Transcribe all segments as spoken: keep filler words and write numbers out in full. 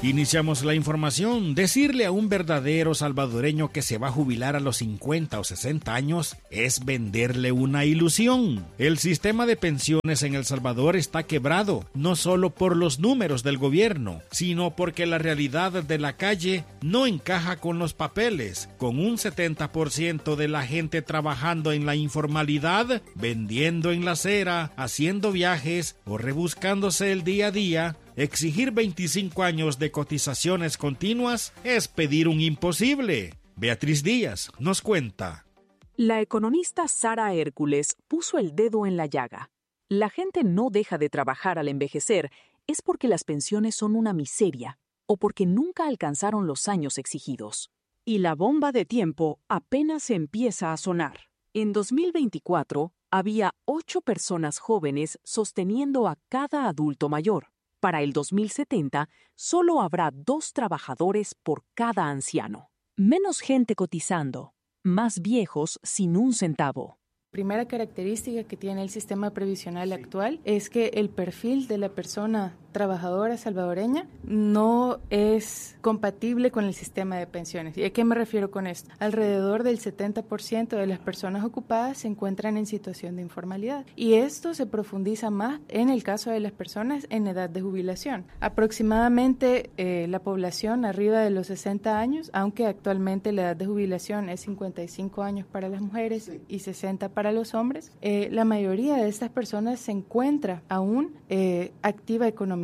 Iniciamos la información. Decirle a un verdadero salvadoreño que se va a jubilar a los cincuenta o sesenta años es venderle una ilusión. El sistema de pensiones en El Salvador está quebrado, no solo por los números del gobierno, sino porque la realidad de la calle no encaja con los papeles, con un setenta por ciento de la gente trabajando en la informalidad, vendiendo en la acera, haciendo viajes o rebuscándose el día a día. Exigir veinticinco años de cotizaciones continuas es pedir un imposible. Beatriz Díaz nos cuenta. La economista Sara Hércules puso el dedo en la llaga. La gente no deja de trabajar al envejecer es porque las pensiones son una miseria o porque nunca alcanzaron los años exigidos. Y la bomba de tiempo apenas empieza a sonar. En dos mil veinticuatro había ocho personas jóvenes sosteniendo a cada adulto mayor. Para el dos mil setenta, solo habrá dos trabajadores por cada anciano. Menos gente cotizando, más viejos sin un centavo. Primera característica que tiene el sistema previsional actual es que el perfil de la persona trabajadora salvadoreña no es compatible con el sistema de pensiones. ¿Y a qué me refiero con esto? Alrededor del setenta por ciento de las personas ocupadas se encuentran en situación de informalidad. Y esto se profundiza más en el caso de las personas en edad de jubilación. Aproximadamente eh, la población arriba de los sesenta años, aunque actualmente la edad de jubilación es cincuenta y cinco años para las mujeres sí. y sesenta para los hombres, eh, la mayoría de estas personas se encuentra aún eh, activa económicamente.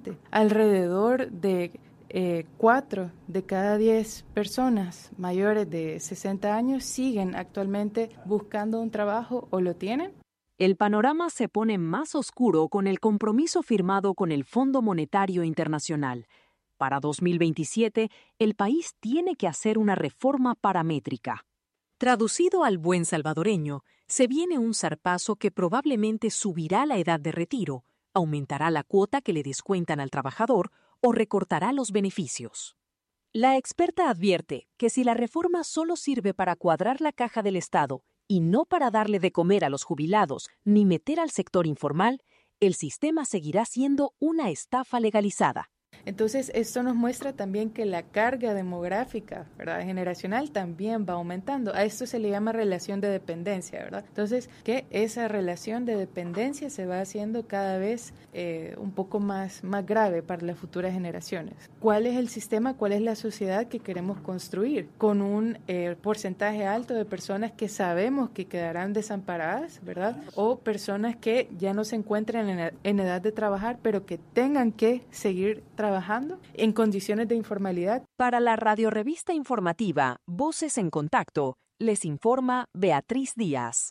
Alrededor de eh, cuatro de cada diez personas mayores de sesenta años siguen actualmente buscando un trabajo o lo tienen. El panorama se pone más oscuro con el compromiso firmado con el Fondo Monetario Internacional. Para dos mil veintisiete, el país tiene que hacer una reforma paramétrica. Traducido al buen salvadoreño, se viene un zarpazo que probablemente subirá la edad de retiro, aumentará la cuota que le descuentan al trabajador o recortará los beneficios. La experta advierte que si la reforma solo sirve para cuadrar la caja del Estado y no para darle de comer a los jubilados ni meter al sector informal, el sistema seguirá siendo una estafa legalizada. Entonces, esto nos muestra también que la carga demográfica, ¿verdad?, generacional también va aumentando. A esto se le llama relación de dependencia, ¿verdad? Entonces, que esa relación de dependencia se va haciendo cada vez eh, un poco más, más grave para las futuras generaciones. ¿Cuál es el sistema, cuál es la sociedad que queremos construir? Con un eh, porcentaje alto de personas que sabemos que quedarán desamparadas, ¿verdad? O personas que ya no se encuentran en, en edad de trabajar, pero que tengan que seguir trabajando. trabajando en condiciones de informalidad. Para la radiorevista informativa Voces en Contacto, les informa Beatriz Díaz.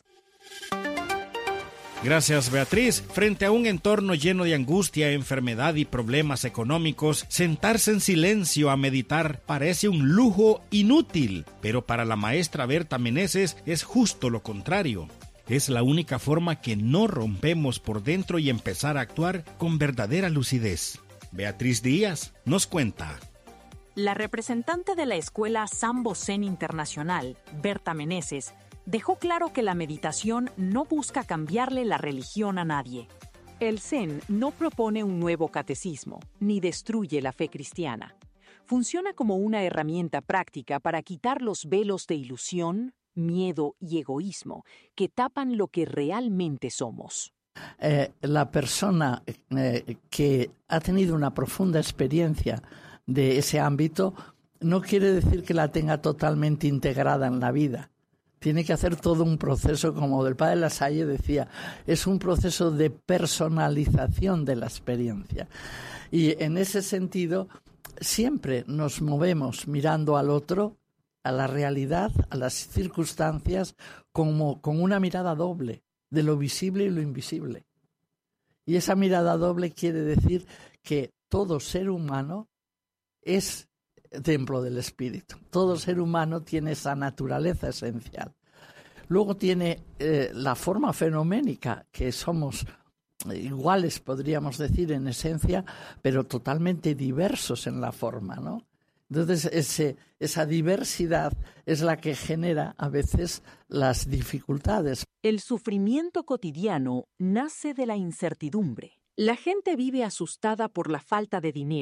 Gracias, Beatriz. Frente a un entorno lleno de angustia, enfermedad y problemas económicos, sentarse en silencio a meditar parece un lujo inútil, pero para la maestra Berta Meneses es justo lo contrario. Es la única forma que no rompemos por dentro y empezar a actuar con verdadera lucidez. Beatriz Díaz nos cuenta. La representante de la escuela Sambo Zen Internacional, Berta Meneses, dejó claro que la meditación no busca cambiarle la religión a nadie. El Zen no propone un nuevo catecismo, ni destruye la fe cristiana. Funciona como una herramienta práctica para quitar los velos de ilusión, miedo y egoísmo que tapan lo que realmente somos. Eh, la persona eh, que ha tenido una profunda experiencia de ese ámbito no quiere decir que la tenga totalmente integrada en la vida. Tiene que hacer todo un proceso, como el padre Lasalle decía, es un proceso de personalización de la experiencia. Y en ese sentido, siempre nos movemos mirando al otro, a la realidad, a las circunstancias, como con una mirada doble, de lo visible y lo invisible. Y esa mirada doble quiere decir que todo ser humano es templo del espíritu. Todo ser humano tiene esa naturaleza esencial. Luego tiene eh, la forma fenoménica, que somos iguales, podríamos decir, en esencia, pero totalmente diversos en la forma, ¿no? Entonces, ese, esa diversidad es la que genera a veces las dificultades. El sufrimiento cotidiano nace de la incertidumbre. La gente vive asustada por la falta de dinero,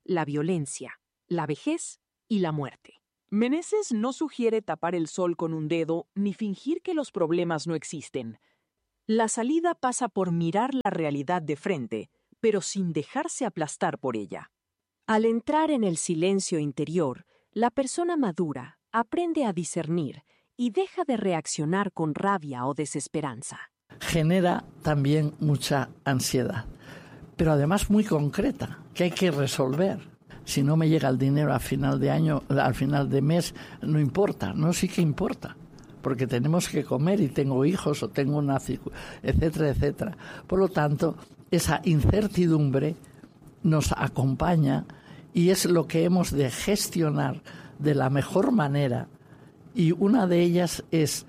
la violencia, la vejez y la muerte. Meneses no sugiere tapar el sol con un dedo ni fingir que los problemas no existen. La salida pasa por mirar la realidad de frente, pero sin dejarse aplastar por ella. Al entrar en el silencio interior, la persona madura aprende a discernir y deja de reaccionar con rabia o desesperanza. Genera también mucha ansiedad, pero además muy concreta, que hay que resolver. Si no me llega el dinero al final de año, al final de mes, no importa, no sí que importa, porque tenemos que comer y tengo hijos o tengo una, etcétera, etcétera. Por lo tanto, esa incertidumbre nos acompaña y es lo que hemos de gestionar de la mejor manera, y una de ellas es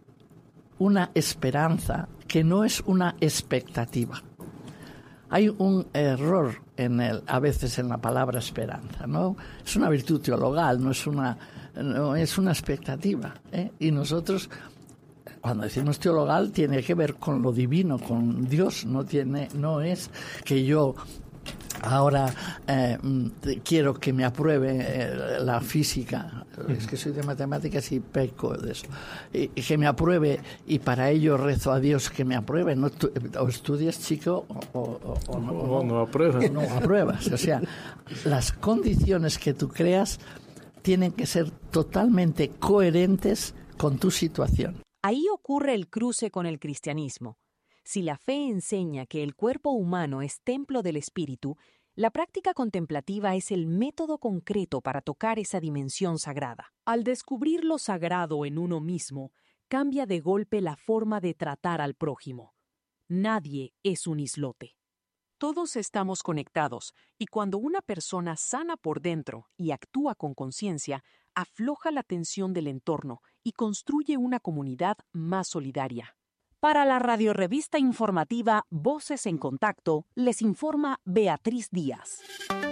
una esperanza que no es una expectativa. Hay un error en el, a veces en la palabra esperanza, ¿no? Es una virtud teologal, no es una, no es una expectativa, ¿eh? Y nosotros, cuando decimos teologal, tiene que ver con lo divino, con Dios, no tiene, no es que yo ahora eh, quiero que me apruebe eh, la física, es que soy de matemáticas y peco de eso, y, y que me apruebe, y para ello rezo a Dios que me apruebe. No, tú, o estudias, chico, o, o, o no, no, no apruebas. No apruebas. O sea, las condiciones que tú creas tienen que ser totalmente coherentes con tu situación. Ahí ocurre el cruce con el cristianismo. Si la fe enseña que el cuerpo humano es templo del espíritu, la práctica contemplativa es el método concreto para tocar esa dimensión sagrada. Al descubrir lo sagrado en uno mismo, cambia de golpe la forma de tratar al prójimo. Nadie es un islote. Todos estamos conectados, y cuando una persona sana por dentro y actúa con conciencia, afloja la tensión del entorno y construye una comunidad más solidaria. Para la radiorevista informativa Voces en Contacto, les informa Beatriz Díaz.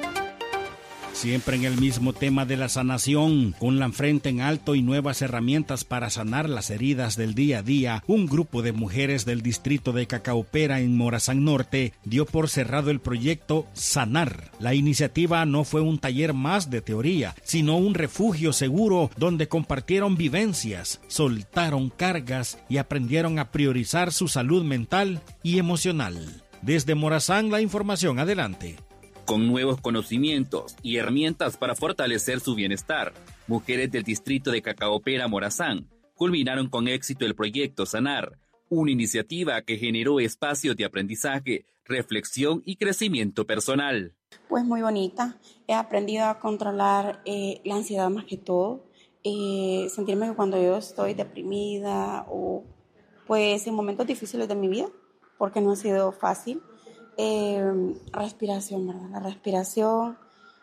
Siempre en el mismo tema de la sanación, con la frente en alto y nuevas herramientas para sanar las heridas del día a día, un grupo de mujeres del distrito de Cacaopera en Morazán Norte dio por cerrado el proyecto Sanar. La iniciativa no fue un taller más de teoría, sino un refugio seguro donde compartieron vivencias, soltaron cargas y aprendieron a priorizar su salud mental y emocional. Desde Morazán, la información, adelante. Con nuevos conocimientos y herramientas para fortalecer su bienestar, mujeres del distrito de Cacaopera, Morazán, culminaron con éxito el proyecto Sanar, una iniciativa que generó espacios de aprendizaje, reflexión y crecimiento personal. Pues muy bonita. He aprendido a controlar eh, la ansiedad más que todo, eh, sentirme que cuando yo estoy deprimida o pues en momentos difíciles de mi vida, porque no ha sido fácil. Eh, respiración, ¿verdad? La respiración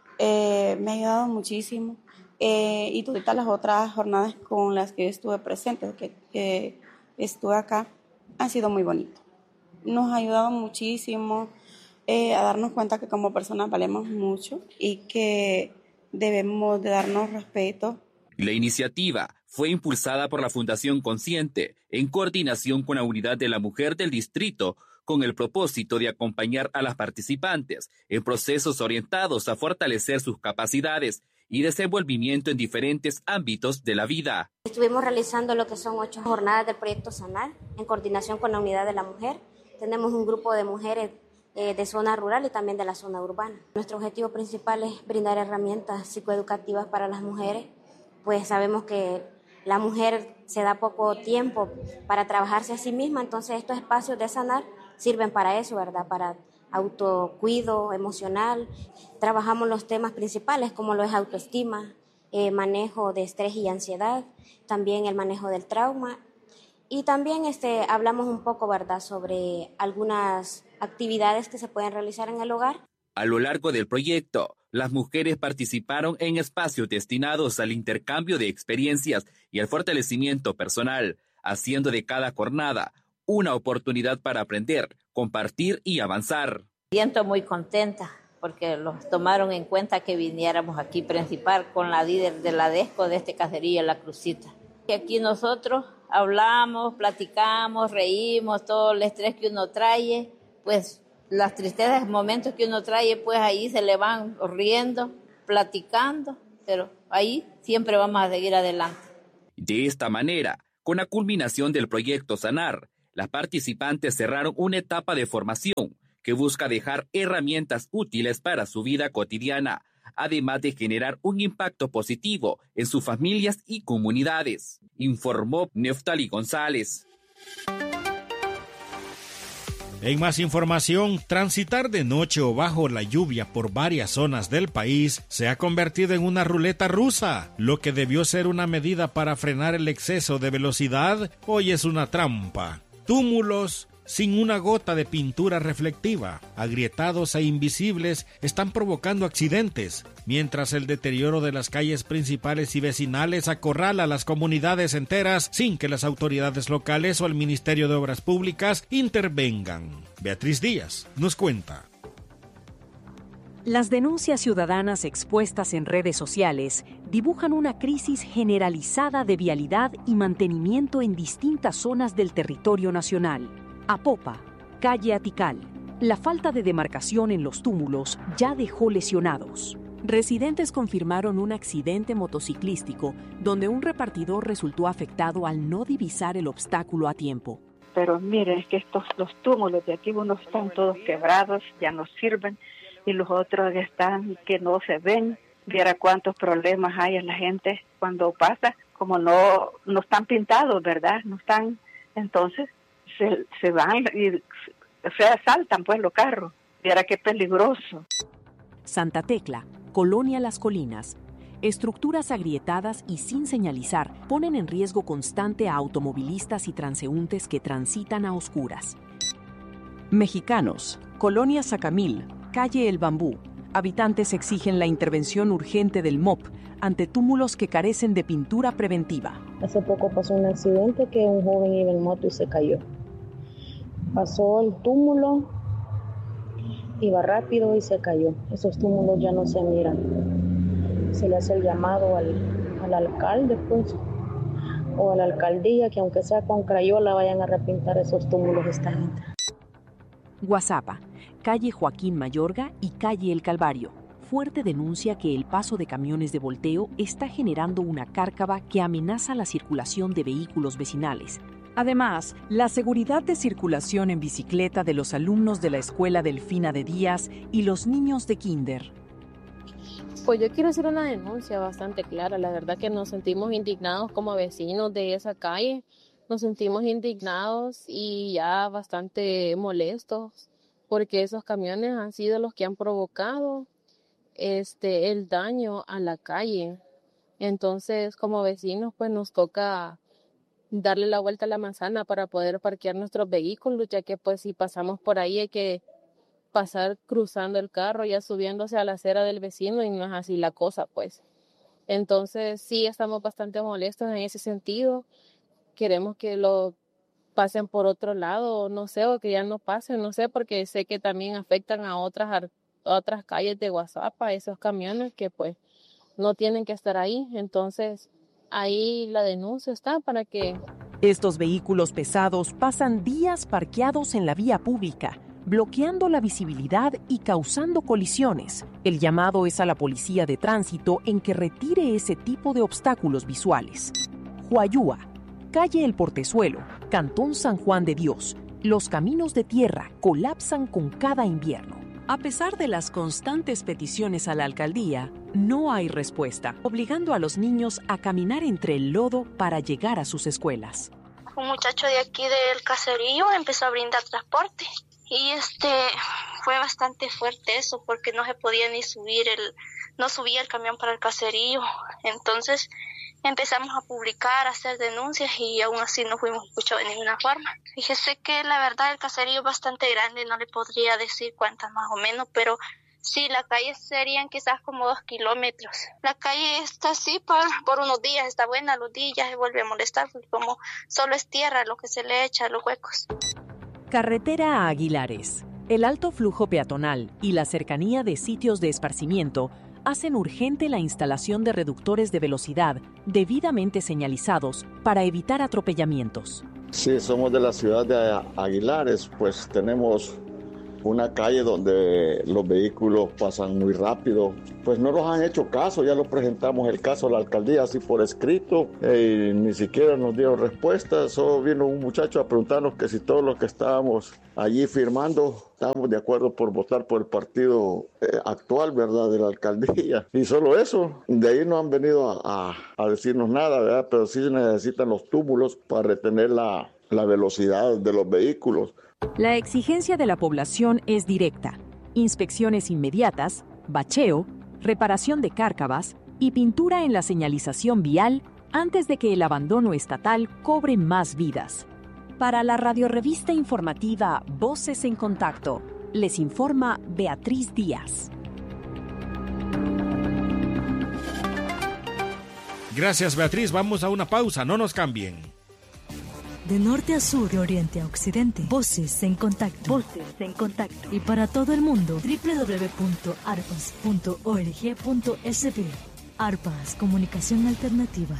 eh, me ha ayudado muchísimo eh, y todas las otras jornadas con las que estuve presente, que, que estuve acá, han sido muy bonitas. Nos ha ayudado muchísimo eh, a darnos cuenta que como personas valemos mucho y que debemos de darnos respeto. La iniciativa fue impulsada por la Fundación Consciente en coordinación con la Unidad de la Mujer del Distrito, con el propósito de acompañar a las participantes en procesos orientados a fortalecer sus capacidades y desenvolvimiento en diferentes ámbitos de la vida. Estuvimos realizando lo que son ocho jornadas del proyecto Sanar en coordinación con la Unidad de la Mujer. Tenemos un grupo de mujeres eh, de zona rural y también de la zona urbana. Nuestro objetivo principal es brindar herramientas psicoeducativas para las mujeres, pues sabemos que la mujer se da poco tiempo para trabajarse a sí misma, entonces estos espacios de sanar sirven para eso, ¿verdad? Para autocuido emocional. Trabajamos los temas principales como lo es autoestima, eh, manejo de estrés y ansiedad, también el manejo del trauma y también este, hablamos un poco, ¿verdad?, sobre algunas actividades que se pueden realizar en el hogar. A lo largo del proyecto, las mujeres participaron en espacios destinados al intercambio de experiencias y al fortalecimiento personal, haciendo de cada jornada una oportunidad para aprender, compartir y avanzar. Siento muy contenta porque los tomaron en cuenta que viniéramos aquí principal con la líder de la DESCO de este caserío, La Crucita. Y aquí nosotros hablamos, platicamos, reímos, todo el estrés que uno trae, pues Las tristezas, momentos que uno trae, pues ahí se le van riendo, platicando, pero ahí siempre vamos a seguir adelante. De esta manera, con la culminación del proyecto Sanar, las participantes cerraron una etapa de formación que busca dejar herramientas útiles para su vida cotidiana, además de generar un impacto positivo en sus familias y comunidades, informó Neftali González. En más información, transitar de noche o bajo la lluvia por varias zonas del país se ha convertido en una ruleta rusa. Lo que debió ser una medida para frenar el exceso de velocidad, hoy es una trampa. Túmulos sin una gota de pintura reflectiva, agrietados e invisibles, están provocando accidentes, mientras el deterioro de las calles principales y vecinales acorrala a las comunidades enteras sin que las autoridades locales o el Ministerio de Obras Públicas intervengan. Beatriz Díaz nos cuenta. Las denuncias ciudadanas expuestas en redes sociales dibujan una crisis generalizada de vialidad y mantenimiento en distintas zonas del territorio nacional. Apopa, calle Atical. La falta de demarcación en los túmulos ya dejó lesionados. Residentes confirmaron un accidente motociclístico donde un repartidor resultó afectado al no divisar el obstáculo a tiempo. Pero miren, es que estos los túmulos de aquí, unos están todos quebrados, ya no sirven, y los otros están que no se ven. Viera cuántos problemas hay en la gente cuando pasa, como no, no están pintados, ¿verdad? No están, entonces se, se van y se asaltan pues los carros. Viera qué peligroso. Santa Tecla, Colonia Las Colinas. Estructuras agrietadas y sin señalizar ponen en riesgo constante a automovilistas y transeúntes que transitan a oscuras. Mexicanos, Colonia Sacamil, calle El Bambú. Habitantes exigen la intervención urgente del M O P ante túmulos que carecen de pintura preventiva. Hace poco pasó un accidente que un joven iba en moto y se cayó. Pasó el túmulo, iba rápido y se cayó. Esos túmulos ya no se miran. Se le hace el llamado al, al alcalde, pues, o a la alcaldía, que aunque sea con crayola vayan a repintar esos túmulos esta gente. Guazapa, calle Joaquín Mayorga y calle El Calvario. Fuerte denuncia que el paso de camiones de volteo está generando una cárcava que amenaza la circulación de vehículos vecinales. Además, la seguridad de circulación en bicicleta de los alumnos de la Escuela Delfina de Díaz y los niños de kinder. Pues yo quiero hacer una denuncia bastante clara. La verdad que nos sentimos indignados como vecinos de esa calle. Nos sentimos indignados y ya bastante molestos porque esos camiones han sido los que han provocado este, el daño a la calle. Entonces, como vecinos, pues nos toca darle la vuelta a la manzana para poder parquear nuestros vehículos, ya que pues si pasamos por ahí hay que pasar cruzando el carro, ya subiéndose a la acera del vecino, y no es así la cosa, pues. Entonces, sí estamos bastante molestos en ese sentido. Queremos que lo pasen por otro lado, no sé, o que ya no pasen, no sé, porque sé que también afectan a otras, a otras calles de Guazapa, esos camiones que pues no tienen que estar ahí. Entonces, ahí la denuncia está para que... Estos vehículos pesados pasan días parqueados en la vía pública, bloqueando la visibilidad y causando colisiones. El llamado es a la policía de tránsito en que retire ese tipo de obstáculos visuales. Huayúa, calle El Portezuelo, Cantón San Juan de Dios. Los caminos de tierra colapsan con cada invierno. A pesar de las constantes peticiones a la alcaldía, no hay respuesta, obligando a los niños a caminar entre el lodo para llegar a sus escuelas. Un muchacho de aquí del caserío empezó a brindar transporte y este fue bastante fuerte eso, porque no se podía ni subir el, no subía el camión para el caserío. Entonces empezamos a publicar, a hacer denuncias y aún así no fuimos escuchados de ninguna forma. Fíjese que la verdad el caserío es bastante grande, no le podría decir cuántas más o menos, pero sí, la calle serían quizás como dos kilómetros. La calle está así por, por unos días, está buena, los días ya se vuelve a molestar, porque como solo es tierra lo que se le echa a los huecos. Carretera a Aguilares. El alto flujo peatonal y la cercanía de sitios de esparcimiento hacen urgente la instalación de reductores de velocidad debidamente señalizados para evitar atropellamientos. Sí, somos de la ciudad de Aguilares, pues tenemos una calle donde los vehículos pasan muy rápido. Pues no nos han hecho caso, ya lo presentamos el caso a la alcaldía así por escrito, eh, y ni siquiera nos dieron respuesta. Solo vino un muchacho a preguntarnos que si todos los que estábamos allí firmando estábamos de acuerdo por votar por el partido eh, actual, ¿verdad?, de la alcaldía. Y solo eso, de ahí no han venido a, a, a decirnos nada, ¿verdad? Pero sí necesitan los túmulos para retener la, la velocidad de los vehículos. La exigencia de la población es directa: inspecciones inmediatas, bacheo, reparación de cárcavas y pintura en la señalización vial antes de que el abandono estatal cobre más vidas. Para la radiorrevista informativa Voces en Contacto, les informa Beatriz Díaz. Gracias, Beatriz. Vamos a una pausa, no nos cambien. De norte a sur, de oriente a occidente, Voces en Contacto. Voces en Contacto. Y para todo el mundo, doble u doble u doble u punto arpas punto org punto es be. Arpas, comunicación alternativa.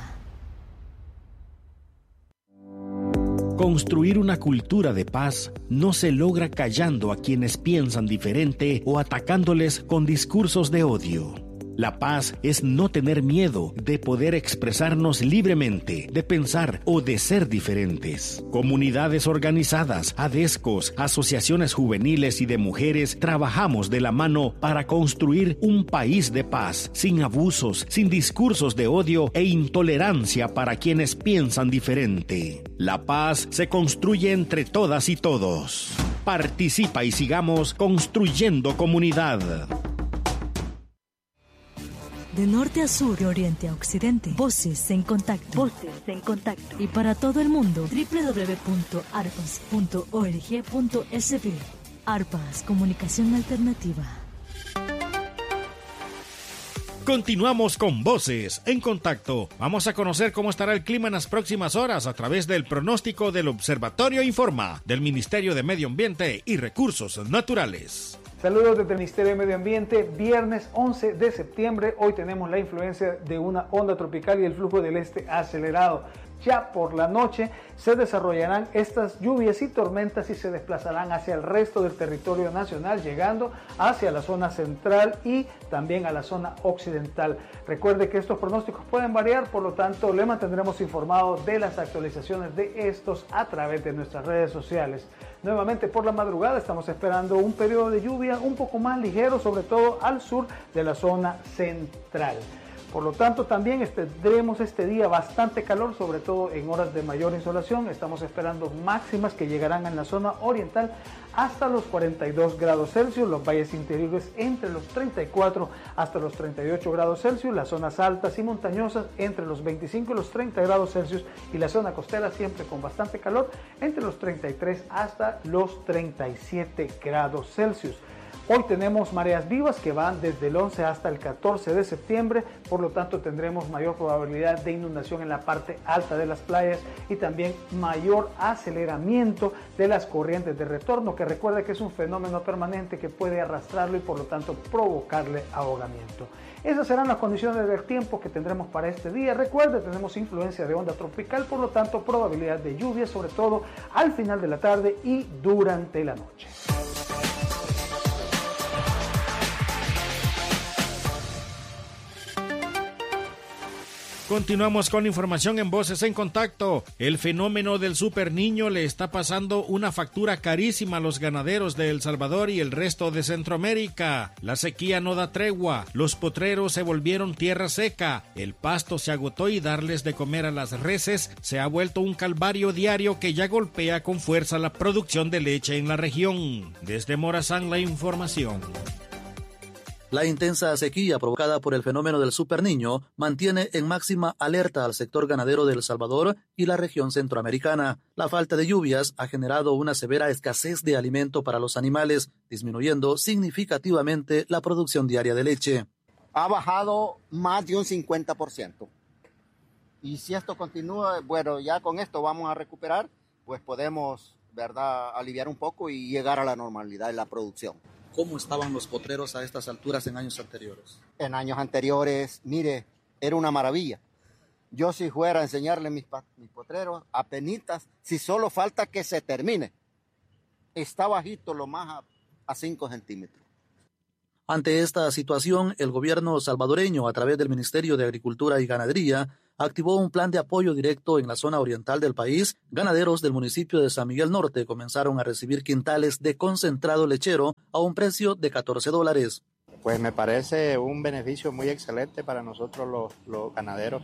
Construir una cultura de paz no se logra callando a quienes piensan diferente o atacándoles con discursos de odio. La paz es no tener miedo de poder expresarnos libremente, de pensar o de ser diferentes. Comunidades organizadas, ADESCOS, asociaciones juveniles y de mujeres trabajamos de la mano para construir un país de paz, sin abusos, sin discursos de odio e intolerancia para quienes piensan diferente. La paz se construye entre todas y todos. Participa y sigamos construyendo comunidad. De norte a sur, de oriente a occidente, Voces en Contacto. Voces en Contacto. Y para todo el mundo, doble u doble u doble u punto arpas punto org punto es be. Arpas, comunicación alternativa. Continuamos con Voces en Contacto. Vamos a conocer cómo estará el clima en las próximas horas a través del pronóstico del Observatorio Informa del Ministerio de Medio Ambiente y Recursos Naturales. Saludos desde el Ministerio de Medio Ambiente, viernes once de septiembre. Hoy tenemos la influencia de una onda tropical y el flujo del este acelerado. Ya por la noche se desarrollarán estas lluvias y tormentas y se desplazarán hacia el resto del territorio nacional, llegando hacia la zona central y también a la zona occidental. Recuerde que estos pronósticos pueden variar, por lo tanto le mantendremos informado de las actualizaciones de estos a través de nuestras redes sociales. Nuevamente por la madrugada estamos esperando un periodo de lluvia un poco más ligero, sobre todo al sur de la zona central. Por lo tanto, también tendremos este día bastante calor, sobre todo en horas de mayor insolación. Estamos esperando máximas que llegarán en la zona oriental hasta los cuarenta y dos grados Celsius, los valles interiores entre los treinta y cuatro hasta los treinta y ocho grados Celsius, las zonas altas y montañosas entre los veinticinco y los treinta grados Celsius y la zona costera siempre con bastante calor entre los treinta y tres hasta los treinta y siete grados Celsius. Hoy tenemos mareas vivas que van desde el once hasta el catorce de septiembre, por lo tanto tendremos mayor probabilidad de inundación en la parte alta de las playas y también mayor aceleramiento de las corrientes de retorno, que recuerde que es un fenómeno permanente que puede arrastrarlo y por lo tanto provocarle ahogamiento. Esas serán las condiciones del tiempo que tendremos para este día. Recuerde, tenemos influencia de onda tropical, por lo tanto probabilidad de lluvia, sobre todo al final de la tarde y durante la noche. Continuamos con información en Voces en Contacto. El fenómeno del superniño le está pasando una factura carísima a los ganaderos de El Salvador y el resto de Centroamérica. La sequía no da tregua, los potreros se volvieron tierra seca, el pasto se agotó y darles de comer a las reses se ha vuelto un calvario diario que ya golpea con fuerza la producción de leche en la región. Desde Morazán, la información. La intensa sequía provocada por el fenómeno del superniño mantiene en máxima alerta al sector ganadero de El Salvador y la región centroamericana. La falta de lluvias ha generado una severa escasez de alimento para los animales, disminuyendo significativamente la producción diaria de leche. Ha bajado más de un cincuenta por ciento. Y si esto continúa, bueno, ya con esto vamos a recuperar, pues podemos, ¿verdad?, aliviar un poco y llegar a la normalidad en la producción. ¿Cómo estaban los potreros a estas alturas en años anteriores? En años anteriores, mire, era una maravilla. Yo si fuera a enseñarle mis, mis potreros, apenitas, si solo falta que se termine. Está bajito lo más a cinco centímetros. Ante esta situación, el gobierno salvadoreño, a través del Ministerio de Agricultura y Ganadería, activó un plan de apoyo directo en la zona oriental del país. Ganaderos del municipio de San Miguel Norte comenzaron a recibir quintales de concentrado lechero a un precio de catorce dólares. Pues me parece un beneficio muy excelente para nosotros los, los ganaderos.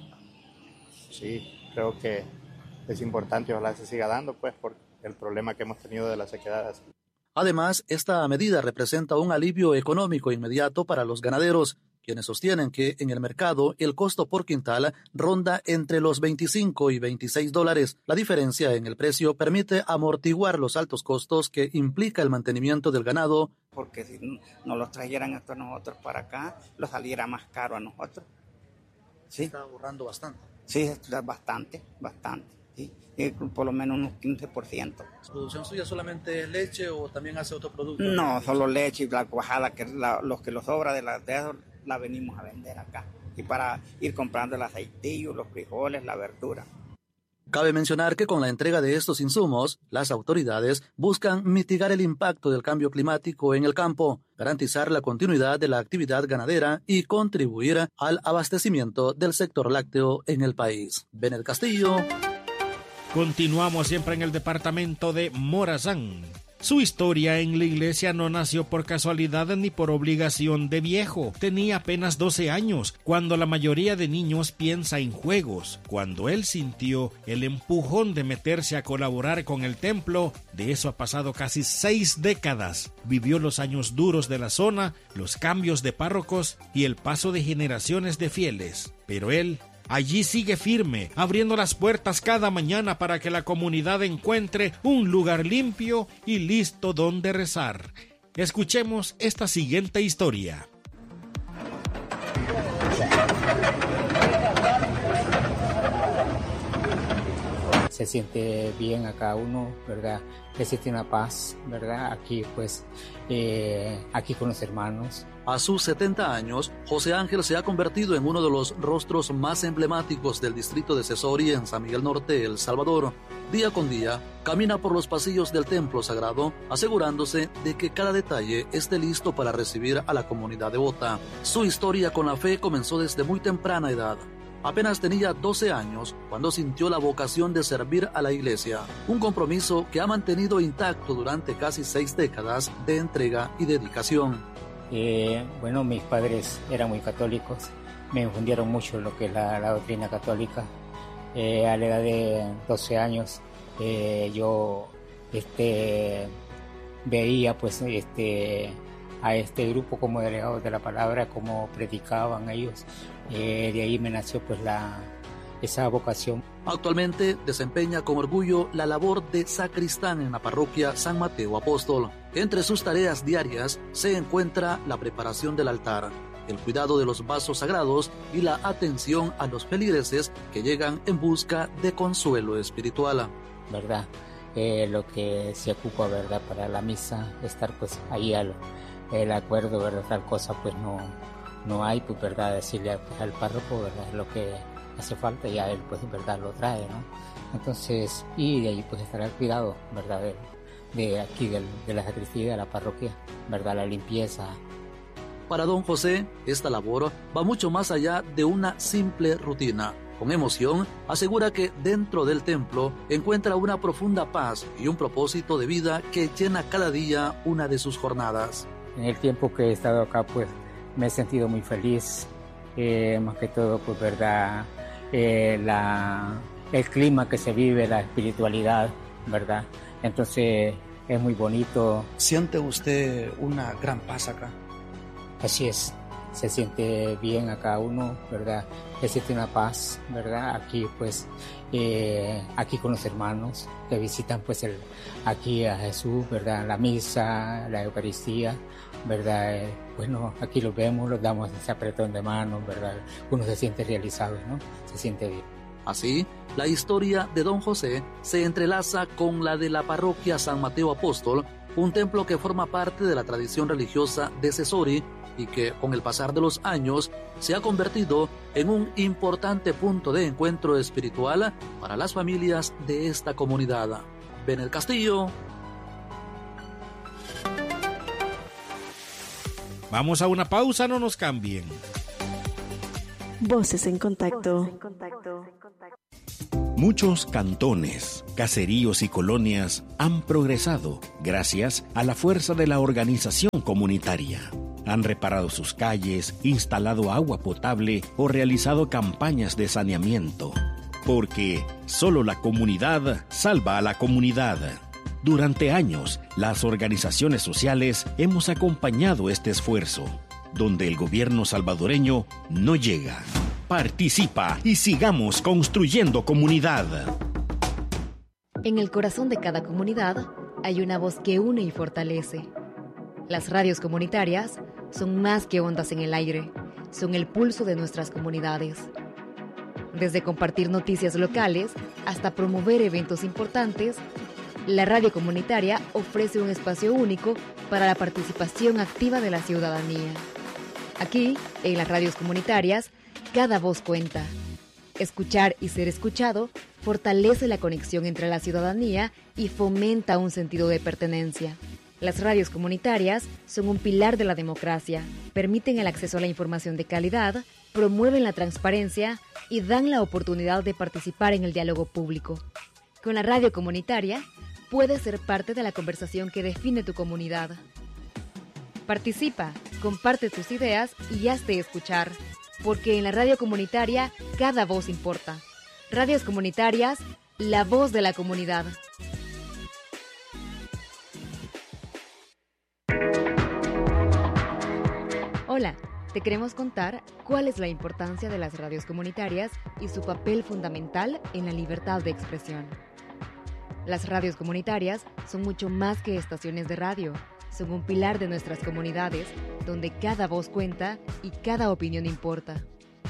Sí, creo que es importante, ojalá se siga dando, pues, por el problema que hemos tenido de las sequedades. Además, esta medida representa un alivio económico inmediato para los ganaderos, quienes sostienen que en el mercado el costo por quintal ronda entre los veinticinco y veintiséis dólares. La diferencia en el precio permite amortiguar los altos costos que implica el mantenimiento del ganado. Porque si nos los trajeran esto a nosotros para acá, lo saliera más caro a nosotros. ¿Sí? Está ahorrando bastante. Sí, bastante, bastante. ¿Sí? Por lo menos unos quince por ciento. ¿La producción suya solamente es leche o también hace otro producto? No, solo leche y la cuajada, que la, los que los sobra de las de eso, la venimos a vender acá. Y para ir comprando el aceitillo, los frijoles, la verdura. Cabe mencionar que con la entrega de estos insumos, las autoridades buscan mitigar el impacto del cambio climático en el campo, garantizar la continuidad de la actividad ganadera y contribuir al abastecimiento del sector lácteo en el país. Benet Castillo. Continuamos siempre en el departamento de Morazán. Su historia en la iglesia no nació por casualidad ni por obligación de viejo. Tenía apenas doce años, cuando la mayoría de niños piensa en juegos. Cuando él sintió el empujón de meterse a colaborar con el templo, de eso ha pasado casi seis décadas. Vivió los años duros de la zona, los cambios de párrocos y el paso de generaciones de fieles. Pero él allí sigue firme, abriendo las puertas cada mañana para que la comunidad encuentre un lugar limpio y listo donde rezar. Escuchemos esta siguiente historia. Se siente bien acá uno, ¿verdad? Se siente una paz, ¿verdad? Aquí, pues, eh, aquí con los hermanos. A sus setenta años, José Ángel se ha convertido en uno de los rostros más emblemáticos del distrito de Cesori en San Miguel Norte, El Salvador. Día con día, camina por los pasillos del templo sagrado, asegurándose de que cada detalle esté listo para recibir a la comunidad devota. Su historia con la fe comenzó desde muy temprana edad. Apenas tenía doce años cuando sintió la vocación de servir a la iglesia, un compromiso que ha mantenido intacto durante casi seis décadas de entrega y dedicación. Eh, bueno, mis padres eran muy católicos, me infundieron mucho lo que es la, la doctrina católica. Eh, a la edad de doce años eh, yo este, veía pues este, a este grupo como delegados de la palabra, como predicaban ellos. Eh, de ahí me nació pues la, esa vocación. Actualmente desempeña con orgullo la labor de sacristán en la parroquia San Mateo Apóstol. Entre sus tareas diarias se encuentra la preparación del altar, el cuidado de los vasos sagrados y la atención a los feligreses que llegan en busca de consuelo espiritual. ¿Verdad? Eh, lo que se ocupa, ¿verdad? Para la misa, estar pues ahí al el acuerdo, ¿verdad? Tal cosa pues no... no hay, pues, verdad, decirle pues, al párroco, verdad, lo que hace falta y a él, pues, verdad, lo trae, ¿no? Entonces, y de ahí, pues, estará el cuidado, verdad, de, de aquí, de, de la sacristía, de la parroquia, verdad, la limpieza. Para don José, esta labor va mucho más allá de una simple rutina. Con emoción, asegura que dentro del templo encuentra una profunda paz y un propósito de vida que llena cada día una de sus jornadas. En el tiempo que he estado acá, pues, me he sentido muy feliz, eh, más que todo, pues, verdad, eh, la, el clima que se vive, la espiritualidad, verdad, entonces es muy bonito. ¿Siente usted una gran paz acá? Así es, se siente bien acá uno, verdad, se siente una paz, verdad, aquí pues, eh, aquí con los hermanos que visitan pues el, aquí a Jesús, verdad, la misa, la Eucaristía, verdad, eh, bueno, aquí los vemos, los damos ese apretón de manos, verdad, uno se siente realizado, ¿no? Se siente bien. Así, la historia de don José se entrelaza con la de la parroquia San Mateo Apóstol, un templo que forma parte de la tradición religiosa de Cesori y que, con el pasar de los años, se ha convertido en un importante punto de encuentro espiritual para las familias de esta comunidad. Benet Castillo. Vamos a una pausa, no nos cambien. Voces en contacto. Muchos cantones, caseríos y colonias han progresado gracias a la fuerza de la organización comunitaria. Han reparado sus calles, instalado agua potable o realizado campañas de saneamiento. Porque solo la comunidad salva a la comunidad. Durante años, las organizaciones sociales hemos acompañado este esfuerzo, donde el gobierno salvadoreño no llega. Participa y sigamos construyendo comunidad. En el corazón de cada comunidad hay una voz que une y fortalece. Las radios comunitarias son más que ondas en el aire, son el pulso de nuestras comunidades. Desde compartir noticias locales hasta promover eventos importantes, la radio comunitaria ofrece un espacio único para la participación activa de la ciudadanía. Aquí, en las radios comunitarias, cada voz cuenta. Escuchar y ser escuchado fortalece la conexión entre la ciudadanía y fomenta un sentido de pertenencia. Las radios comunitarias son un pilar de la democracia, permiten el acceso a la información de calidad, promueven la transparencia y dan la oportunidad de participar en el diálogo público. Con la radio comunitaria, puedes ser parte de la conversación que define tu comunidad. Participa, comparte tus ideas y hazte escuchar. Porque en la radio comunitaria, cada voz importa. Radios comunitarias, la voz de la comunidad. Hola, te queremos contar cuál es la importancia de las radios comunitarias y su papel fundamental en la libertad de expresión. Las radios comunitarias son mucho más que estaciones de radio. Son un pilar de nuestras comunidades, donde cada voz cuenta y cada opinión importa.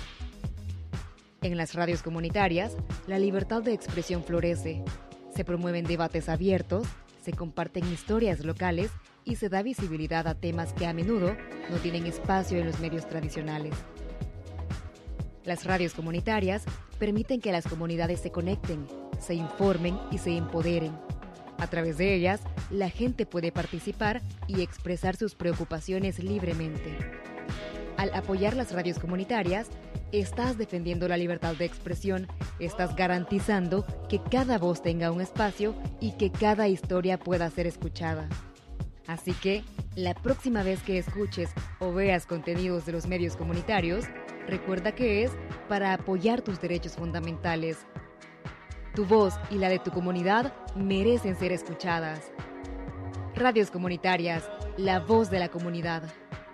En las radios comunitarias, la libertad de expresión florece. Se promueven debates abiertos, se comparten historias locales y se da visibilidad a temas que a menudo no tienen espacio en los medios tradicionales. Las radios comunitarias permiten que las comunidades se conecten, se informen y se empoderen. A través de ellas, la gente puede participar y expresar sus preocupaciones libremente. Al apoyar las radios comunitarias, estás defendiendo la libertad de expresión, estás garantizando que cada voz tenga un espacio y que cada historia pueda ser escuchada. Así que, la próxima vez que escuches o veas contenidos de los medios comunitarios, recuerda que es para apoyar tus derechos fundamentales. Tu voz y la de tu comunidad merecen ser escuchadas. Radios comunitarias, la voz de la comunidad.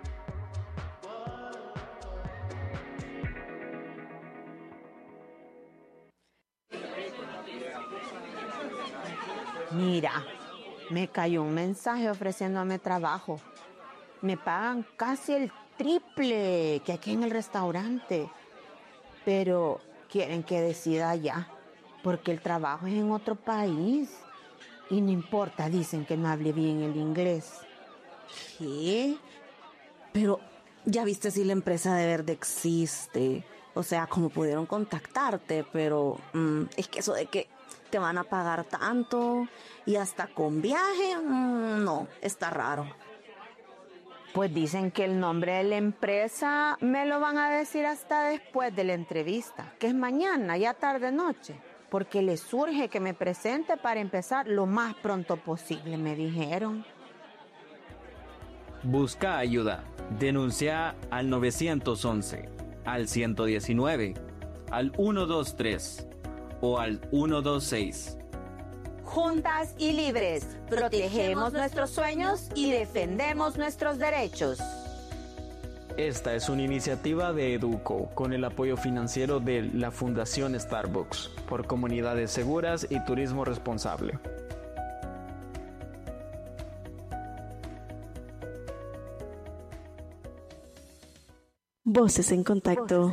Mira, me cayó un mensaje ofreciéndome trabajo. Me pagan casi el triple que aquí en el restaurante. Pero quieren que decida ya, porque el trabajo es en otro país. Y no importa, dicen que no hable bien el inglés. ¿Qué? Pero ya viste si la empresa de verde existe. O sea, como pudieron contactarte, pero mmm, es que eso de que te van a pagar tanto y hasta con viaje, mmm, no, está raro. Pues dicen que el nombre de la empresa me lo van a decir hasta después de la entrevista, que es mañana, ya tarde noche, porque les surge que me presente para empezar lo más pronto posible, me dijeron. Busca ayuda. Denuncia al nueve once, al ciento diecinueve, al ciento veintitrés o al ciento veintiséis. Juntas y libres, protegemos nuestros sueños y defendemos nuestros derechos. Esta es una iniciativa de Educo con el apoyo financiero de la Fundación Starbucks por comunidades seguras y turismo responsable. Voces en contacto.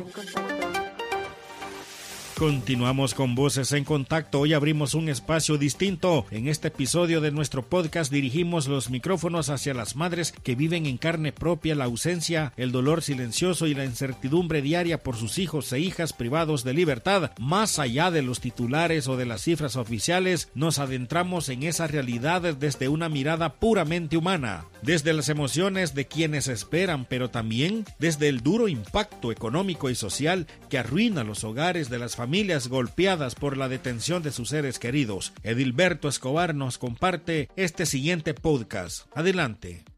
Continuamos con Voces en Contacto. Hoy abrimos un espacio distinto. En este episodio de nuestro podcast dirigimos los micrófonos hacia las madres que viven en carne propia la ausencia, el dolor silencioso y la incertidumbre diaria por sus hijos e hijas privados de libertad. Más allá de los titulares o de las cifras oficiales, nos adentramos en esa realidad desde una mirada puramente humana. desde las emociones de quienes esperan, pero también desde el duro impacto económico y social que arruina los hogares de las familias golpeadas por la detención de sus seres queridos. Edilberto Escobar nos comparte este siguiente podcast. Adelante.